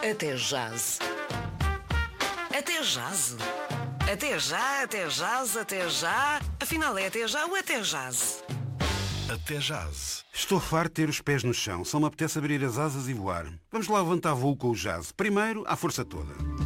Até jazz. Até jazz. Até já, até jazz, até já. Afinal é até já ou até jazz? Até jazz. Estou farto de ter os pés no chão. Só me apetece abrir as asas e voar. Vamos lá levantar voo com o jazz. Primeiro, à força toda.